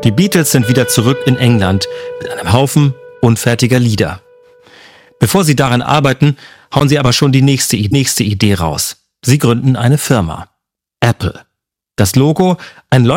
Die Beatles sind wieder zurück in England mit einem Haufen unfertiger Lieder. Bevor sie daran arbeiten, hauen sie aber schon die nächste Idee raus. Sie gründen eine Firma. Apple. Das Logo, ein